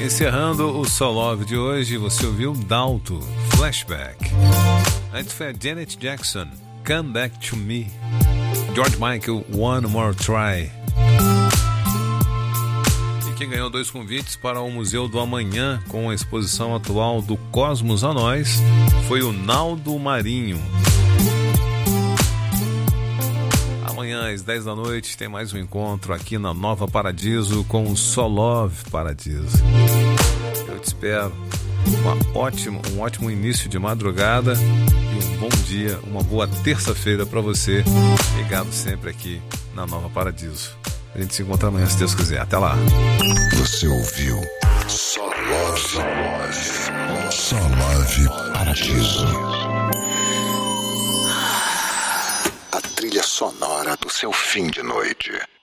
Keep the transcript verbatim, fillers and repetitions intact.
Encerrando o Soul Love de hoje, você ouviu Dalto, Flashback. Antes foi a Janet Jackson, Come Back to Me. George Michael, One More Try. E quem ganhou dois convites para o Museu do Amanhã com a exposição atual do Cosmos a Nós foi o Naldo Marinho. Amanhã às dez da noite tem mais um encontro aqui na Nova Paradiso com o Soul Love Paradiso. Eu te espero. Uma ótima, um ótimo início de madrugada e um bom dia, uma boa terça-feira para você, ligado sempre aqui na Nova Paradiso. A gente se encontra amanhã, se Deus quiser. Até lá. Você ouviu Soul Love, Soul Love Paradiso. A trilha sonora do seu fim de noite.